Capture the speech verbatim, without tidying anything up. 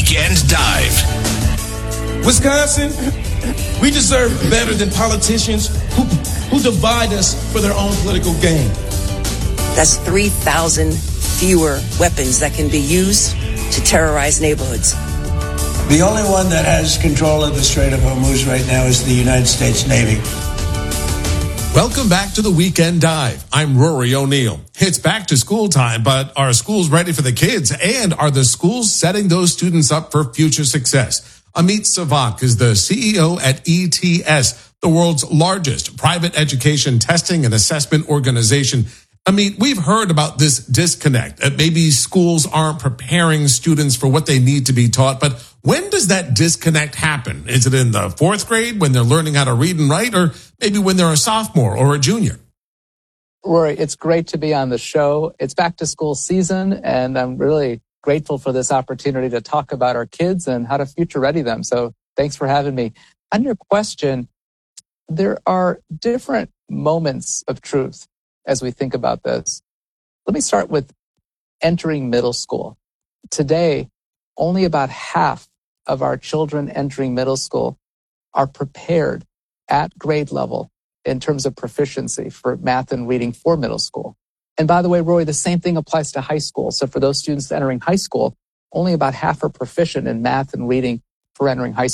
Weekend Dive. Wisconsin, we deserve better than politicians who, who divide us for their own political gain. That's three thousand fewer weapons that can be used to terrorize neighborhoods. The only one that has control of the Strait of Hormuz right now is the United States Navy. Welcome back to the Weekend Dive. I'm Rory O'Neill. It's back to school time, but are schools ready for the kids? And are the schools setting those students up for future success? Amit Savak is the C E O at E T S, the world's largest private education testing and assessment organization. Amit, we've heard about this disconnect, that maybe schools aren't preparing students for what they need to be taught, but when does that disconnect happen? Is it in the fourth grade when they're learning how to read and write, or maybe when they're a sophomore or a junior? Rory, it's great to be on the show. It's back to school season, and I'm really grateful for this opportunity to talk about our kids and how to future ready them. So thanks for having me. On your question, there are different moments of truth as we think about this. Let me start with entering middle school. Today, only about half of our children entering middle school are prepared at grade level in terms of proficiency for math and reading for middle school. And by the way, Roy, the same thing applies to high school. So for those students entering high school, only about half are proficient in math and reading for entering high school.